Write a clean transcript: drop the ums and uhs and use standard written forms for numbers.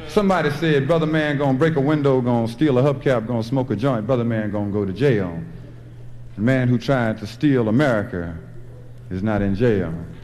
Somebody said, brother man gonna break a window, gonna steal a hubcap, gonna smoke a joint, brother man gonna go to jail. The man who tried to steal America is not in jail.